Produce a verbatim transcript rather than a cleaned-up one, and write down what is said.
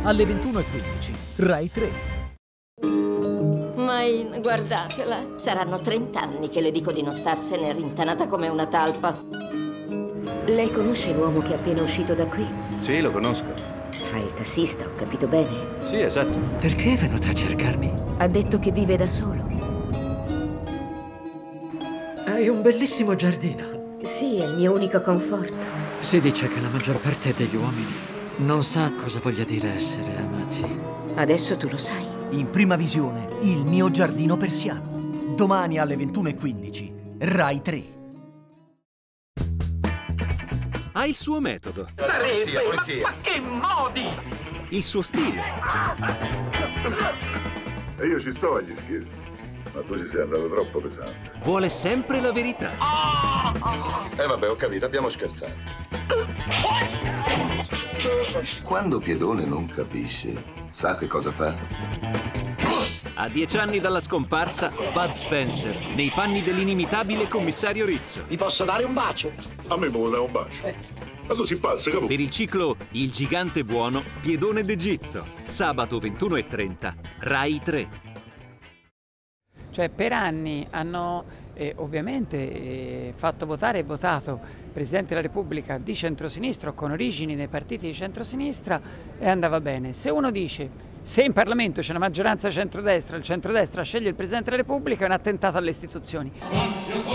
alle ventuno e quindici, Rai tre. Main, guardatela. Saranno trent'anni che le dico di non starsene, rintanata come una talpa. Lei conosce l'uomo che è appena uscito da qui? Sì, lo conosco. Fa il tassista, ho capito bene. Sì, esatto. Perché è venuta a cercarmi? Ha detto che vive da solo. Hai un bellissimo giardino. Sì, è il mio unico conforto. Si dice che la maggior parte degli uomini non sa cosa voglia dire essere amati. Adesso tu lo sai. In prima visione, Il mio giardino persiano. Domani alle ventuno e quindici, Rai tre. Ha il suo metodo. Polizia, polizia. Ma, ma che modi! Il suo stile. E io ci sto agli scherzi, ma tu ci sei andato troppo pesante. Vuole sempre la verità. E eh vabbè, ho capito, abbiamo scherzato. Quando Piedone non capisce, sa che cosa fa? A dieci anni dalla scomparsa, Bud Spencer, nei panni dell'inimitabile commissario Rizzo. Vi posso dare un bacio? A me mi vuole dare un bacio. Ma tu si pazza, capo? Per il ciclo Il gigante buono, Piedone d'Egitto. Sabato ventuno e trenta, Rai tre. Cioè per anni hanno eh, ovviamente eh, fatto votare e votato Presidente della Repubblica di centrosinistra o con origini nei partiti di centrosinistra e andava bene. Se uno dice se in Parlamento c'è una maggioranza centrodestra, il centrodestra sceglie il Presidente della Repubblica è un attentato alle istituzioni.